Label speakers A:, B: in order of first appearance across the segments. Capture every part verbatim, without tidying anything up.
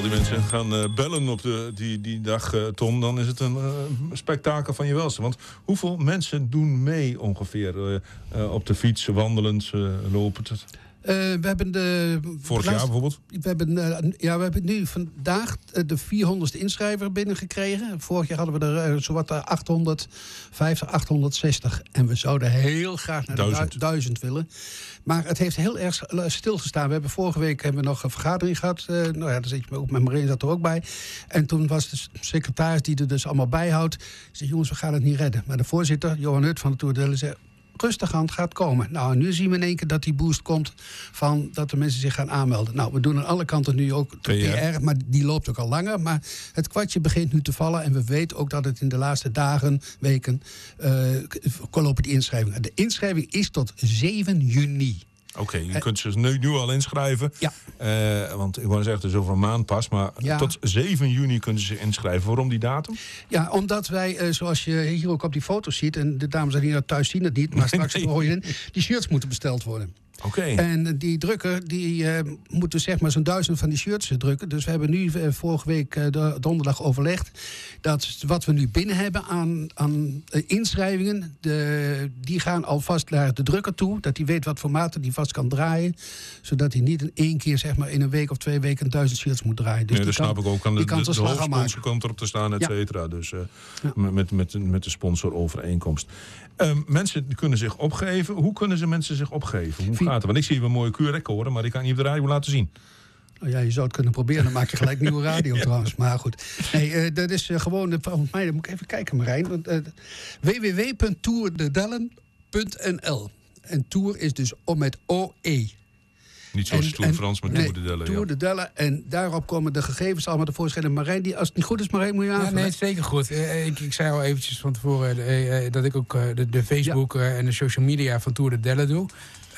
A: die mensen gaan uh, bellen op de, die, die dag, uh, Tom, dan is het een uh, spektakel van je welste. Want hoeveel mensen doen mee ongeveer uh, uh, op de fiets, wandelend, uh, lopend? Uh,
B: we hebben de...
A: Vorig jaar bijvoorbeeld?
B: We hebben, uh, ja, we hebben nu vandaag de vierhonderdste inschrijver binnengekregen. Vorig jaar hadden we er uh, zowat achthonderdvijftig, achthonderdzestig. En we zouden heel graag naar
A: duizend.
B: de duizend willen. Maar het heeft heel erg stilgestaan. We hebben vorige week hebben we nog een vergadering gehad. Uh, nou ja, daar zit je ook met Marijn zat er ook bij. En toen was de secretaris die er dus allemaal bijhoudt. Zei, jongens, we gaan het niet redden. Maar de voorzitter, Johan Hut van de Tour de Delle, zei, rustig aan, het gaat komen. Nou, en nu zien we in één keer dat die boost komt van dat de mensen zich gaan aanmelden. Nou, we doen aan alle kanten nu ook de P R, maar die loopt ook al langer. Maar het kwartje begint nu te vallen en we weten ook dat het in de laatste dagen, weken, uh, lopen die inschrijvingen. De inschrijving is tot zeven juni.
A: Oké, okay, je kunt ze nu, nu al inschrijven.
B: Ja.
A: Uh, want ik wou zeggen, het is over een maand pas. Maar ja. Tot zeven juni kunnen ze zich inschrijven. Waarom die datum?
B: Ja, omdat wij, uh, zoals je hier ook op die foto's ziet, en de dames en heren thuis zien het niet, maar straks nee. hoor je in, die shirts moeten besteld worden.
A: Oké. Okay.
B: En die drukker, die uh, moet dus zeg maar zo'n duizend van die shirts drukken. Dus we hebben nu uh, vorige week uh, de, donderdag overlegd dat wat we nu binnen hebben aan, aan uh, inschrijvingen, de, die gaan alvast naar de drukker toe. Dat hij weet wat formaten die vast kan draaien. Zodat hij niet in één keer zeg maar in een week of twee weken duizend shirts moet draaien. Dus
A: nee, dat
B: kan,
A: snap ik ook. Kan de,
B: kan
A: de, de hoofdsponsor komt erop te staan, et cetera. Ja. Dus uh, ja. met, met, met de sponsorovereenkomst. Um, mensen kunnen zich opgeven. Hoe kunnen ze mensen zich opgeven? Hoe gaat het? Want ik zie een mooie Q R-code, maar die kan ik niet op de radio laten zien.
B: Nou ja, je zou het kunnen proberen. Dan maak je gelijk nieuwe radio trouwens. Maar goed. Nee, uh, dat is uh, gewoon... Uh, volgens mij, dan moet ik even kijken, Marijn. Want, uh, w w w punt tour de dellen punt n l. En Tour is dus om met O E.
A: Niet zoals Tour de France, maar nee, Tour de Delle.
B: Tour
A: ja.
B: de Delle. En daarop komen de gegevens allemaal tevoorschijn. Marijn, die, als het niet goed is, Marijn, moet je aanvullen.
C: Ja, nee, het is zeker goed. Uh, ik, ik zei al eventjes van tevoren uh, uh, dat ik ook uh, de, de Facebook ja. uh, en de social media van Tour de Delle doe.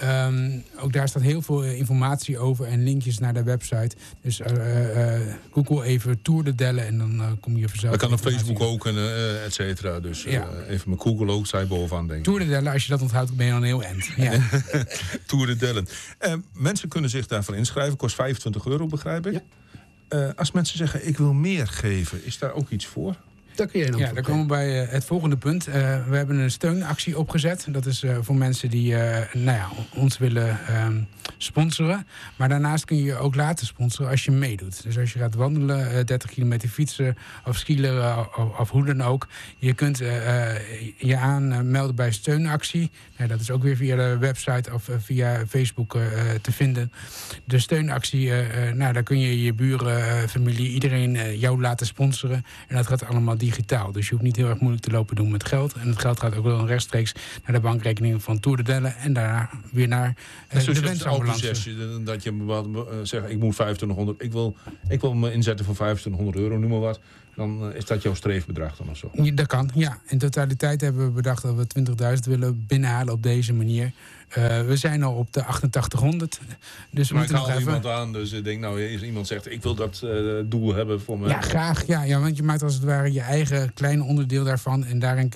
C: Um, ook daar staat heel veel uh, informatie over en linkjes naar de website. Dus uh, uh, Google even Tour de Delle en dan uh, kom je vanzelf.
A: Dat kan op Facebook ook en uh, et cetera. Dus uh, ja. even met Google ook, zij bovenaan denken.
C: Tour de Delle, als je dat onthoudt, ben je dan heel end. Ja.
A: Tour de Delle. Uh, mensen kunnen zich daarvan inschrijven. Kost vijfentwintig euro, begrijp ik. Ja. Uh, als mensen zeggen, ik wil meer geven, is daar ook iets voor?
B: Daar kun je
C: ja, dan komen we bij uh, het volgende punt. Uh, we hebben een steunactie opgezet. Dat is uh, voor mensen die uh, nou ja, ons willen um, sponsoren. Maar daarnaast kun je je ook laten sponsoren als je meedoet. Dus als je gaat wandelen, uh, dertig kilometer fietsen of skileren of, of hoe dan ook. Je kunt uh, je aanmelden bij steunactie. Nou, dat is ook weer via de website of uh, via Facebook uh, te vinden. De steunactie, uh, uh, nou, daar kun je je buren, uh, familie, iedereen uh, jou laten sponsoren. En dat gaat allemaal digitaal. Dus je hoeft niet heel erg moeilijk te lopen doen met geld. En het geld gaat ook wel rechtstreeks naar de bankrekening van Tour de Delle en daarna weer naar uh, de wensambulance.
A: Dat je uh, zegt, ik moet vijfentwintighonderd, ik wil, ik wil me inzetten voor vijfentwintighonderd euro, noem maar wat. Dan uh, is dat jouw streefbedrag dan of zo?
C: Ja, dat kan, ja. In totaliteit hebben we bedacht dat we twintigduizend willen binnenhalen op deze manier. Uh, we zijn al op de achtentachtighonderd. Dus
A: maar
C: we
A: ik haal
C: nog
A: iemand
C: even...
A: aan, dus ik denk, nou, iemand zegt, ik wil dat uh, doel hebben voor me.
C: Ja, graag. Ja, ja, want je maakt als het ware je eigen kleine onderdeel daarvan. En daarin